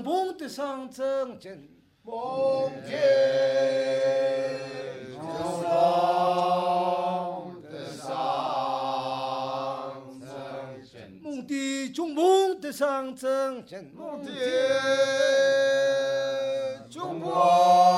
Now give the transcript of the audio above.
梦的上真真， 梦见中梦的上真真， 梦的中梦的上真真， 梦见中梦。